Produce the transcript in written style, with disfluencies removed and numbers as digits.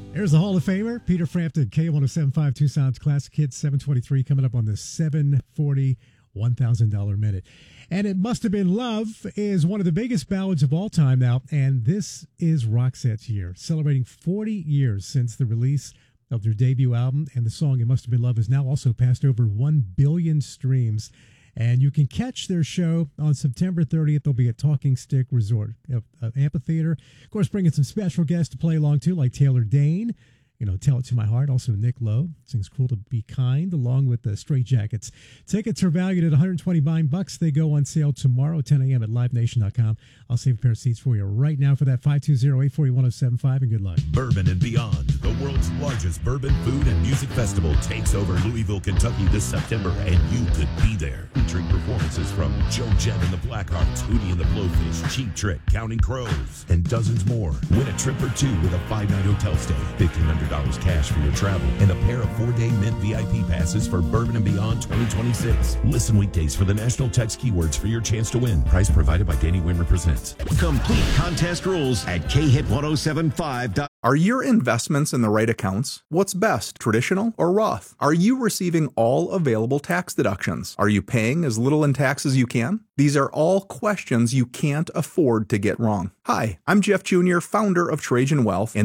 There's the Hall of Famer, Peter Frampton, K1075 Tucson's Classic Hits 723, coming up on the 740 $1,000 minute. And It Must Have Been Love is one of the biggest ballads of all time now, and this is Roxette's year, celebrating 40 years since the release of their debut album, and the song It Must Have Been Love has now also passed over 1 billion streams. And you can catch their show on September 30th. They'll be at Talking Stick Resort Amphitheater. Of course, bringing some special guests to play along, too, like Taylor Dane. Tell It to My Heart. Also, Nick Lowe sings Cool to Be Kind, along with the Straight Jackets. Tickets are valued at $129. They go on sale tomorrow, 10 a.m. at livenation.com. I'll save a pair of seats for you right now for that 520-840-1075, and good luck. Bourbon and Beyond, the world's largest bourbon, food, and music festival, takes over Louisville, Kentucky this September, and you could be there. Featuring performances from Joe Jett and the Blackhearts, Hootie and the Blowfish, Cheap Trick, Counting Crows, and dozens more. Win a trip or two with a 5-night hotel stay, $1,500 cash for your travel, and a pair of 4-day Mint VIP passes for Bourbon and Beyond 2026. Listen weekdays for the national text keywords for your chance to win. Price provided by Danny Wynn Represents. Complete contest rules at khit1075. Are your investments in the right accounts? What's best, traditional or Roth? Are you receiving all available tax deductions? Are you paying as little in tax as you can? These are all questions you can't afford to get wrong. Hi, I'm Jeff Jr., founder of Trajan Wealth, and